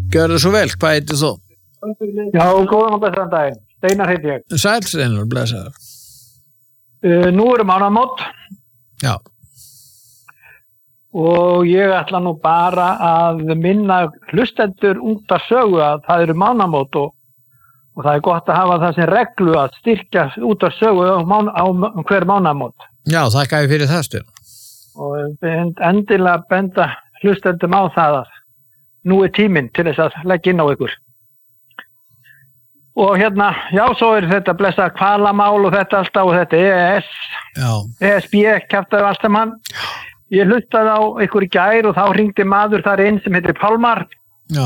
Gjörðu svo vel, hvað heitir þú? Já, góðan og blessaðan daginn. Steinar heiti ég. Sæl Steinar, blessaður. Nú eru mánamót. Já. Og ég ætla nú bara að minna hlustendur út að sögu að það eru mánamót og það er gott að hafa það sem reglu að styrkja út að sögu á hver mánamót. Já, þakka ég fyrir það Steinar. Og endilega benda hlustendum á það að nú er tíminn til þess að leggja inn á ykkur. Og hérna, já, svo er þetta blessa kvalamál og þetta alltaf og þetta EES, Já. ESB, kjaftaði allt saman. Ég hlustaði á ykkur í gær og þá hringdi maður þar inn sem heitir Pálmar. Já.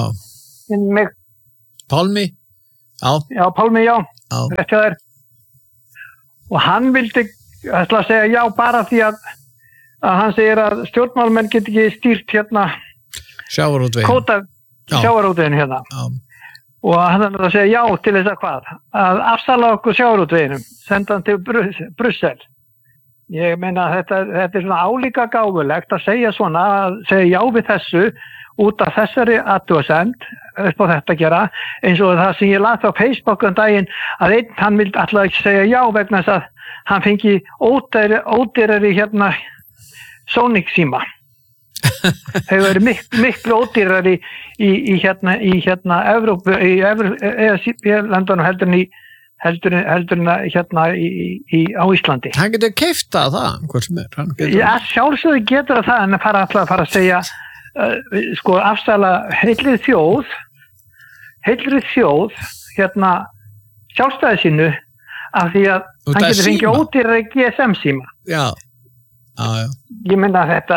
Pálmi? Já. Já, Pálmi, já. Já. Rétt hjá þér. Og hann vildi, ætla að segja já bara því að hann segir að stjórnmálmenn get ekki stýrt hérna Sjávarútveginn. kóta sjávarútveginn hérna. Já. Og hann er að segja já til þess að hvað? Að afsala okkur sjávarútveginum, senda hann til Brussel. Ég meina þetta er svona álíka gáfulegt að segja svona, að segja já við þessu út af þessari athugasend upp á þetta að gera, eins og það sem ég las á Facebook daginn að hann vildi alltaf ekki segja já vegna þess að hann fengi ódýrari hérna Sonic síma. Þau eru miklu ódýrari í Evrópu, í landunum heldur en hérna á Íslandi. Hann getur keypt það, hvað sem er. Já, sjálfsögðu getur það, en alltaf að fara að segja, sko, afsala heilri þjóð, hérna, sjálfstæði sínu, af því að hann getur fengið ódýrari GSM síma. Já. Já. Ég meina þetta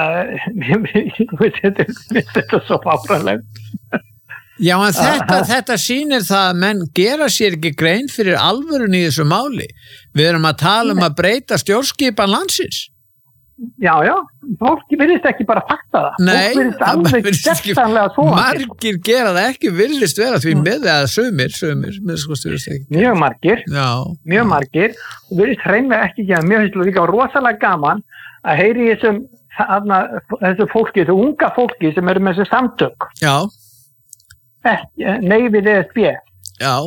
er svo fáránlegt. Já, en þetta sýnir það að menn gera sér ekki grein fyrir alvörun í þessu máli. Við erum að tala að breyta stjórnskipan landsins. Já, fólk virðist ekki bara fakta það. Nei, fólk virðist alveg sérstanlega svo. Margir gera það ekki, virðist vera því með það sumir, mjög margir, Já. Mjög margir, og virðist hreinlega ekki gera, mjög hefðislega líka rosalega gaman að heyri þessu fólki, þessu unga fólki sem eru með þessu samtök. Já. Nei við ESB. Já,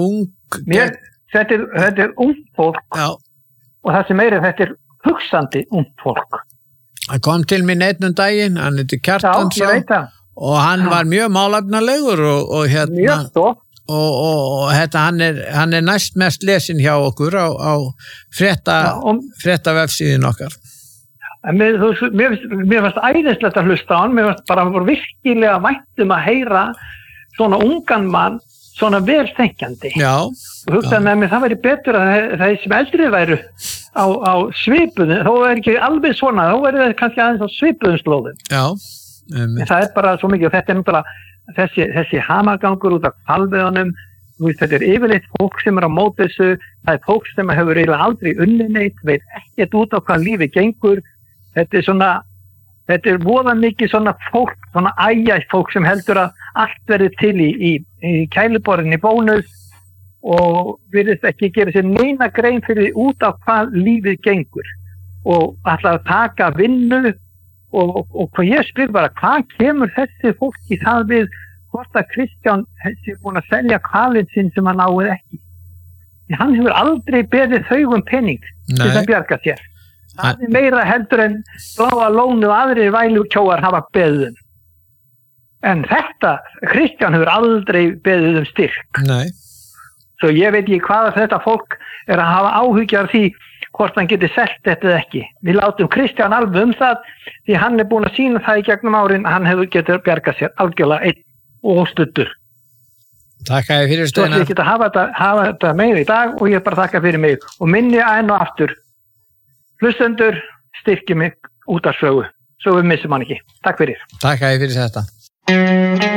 þetta er ung fólk. Já. Og það sem þetta er hugsandi ung fólk. Hann kom til mér einn daginn, hann heitir Kjartansson. Já, ég veit það. Og hann var mjög málefnalegur og hérna. Mjög svo. Og þetta, hann er næst mest lesin hjá okkur á frétta vefsíðin okkar. En mér fannst æðislegt að hlusta á hann, mér fannst bara virkilega vænt að heyra svona ungan mann, svona velþenkjandi. Já. Og hugsaði með mér, það væri betur að það sem eldri væru á svipuðu, þó er ekki alveg svona, þó er það kannski aðeins á svipuðum slóðum. Já. En það er bara svo mikið, og þetta er náttúrulega þessi hamagangur út af hvalveiðunum, þetta er yfirleitt fólk sem er á móti þessu, það er fólk sem hefur eiginlega aldrei unnið neitt, veit ekkert út á hvað lífi gengur. Þetta er voða mikið svona fólk, svona æjæst fólk sem heldur að allt verði til í kæliborðinni bónus og virðist ekki gera sér neina grein fyrir út af hvað lífið gengur og ætla að taka vinnu og hvað ég spyr bara, hvað kemur þessi fólk í það við hvort að Kristján hefði búin að selja hvalinn sinn sem hann áið ekki. Hann hefur aldrei beðið þau pening til að bjarga sér. Það er meira heldur en bláa lónu og aðrir vælukjóar hafa beðið. En þetta, Kristján hefur aldrei beðið styrk. Nei. Svo ég veit ekki hvað þetta fólk er að hafa áhyggjur af því hvort hann getur selt þetta eða ekki. Við látum Kristján alveg það því hann er búin að sýna það í gegnum árin að hann getur bjargað sér algjörlega einn og stuttur. Takk að ég fyrir Steinar. Svo ég geta hafa þetta meira í dag og ég bara þakka fyrir mig og minni enn og aftur. Hlustendur styrki mig út af sögu, svo við missum hann ekki. Takk fyrir. Takk að ég fyrir þetta.